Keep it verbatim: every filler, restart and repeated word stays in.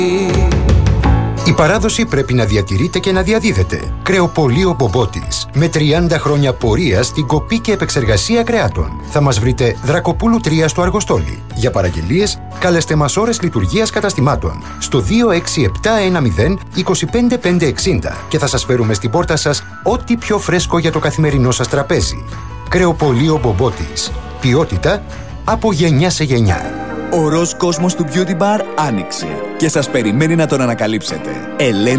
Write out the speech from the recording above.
Η παράδοση πρέπει να διατηρείται και να διαδίδεται. Κρεοπωλείο Μπομπότης. Με τριάντα χρόνια πορεία στην κοπή και επεξεργασία κρεάτων. Θα μας βρείτε Δρακοπούλου τρία στο Αργοστόλι. Για παραγγελίες, καλέστε μας ώρες λειτουργίας καταστημάτων στο δύο έξι επτά ένα μηδέν δύο πέντε πέντε εξήντα και θα σας φέρουμε στην πόρτα σας ό,τι πιο φρέσκο για το καθημερινό σας τραπέζι. Κρεοπωλείο Μπομπότης. Ποιότητα από γενιά σε γενιά. Ο ροζ κόσμος του Beauty Bar άνοιξε και σας περιμένει να τον ανακαλύψετε. Ελένη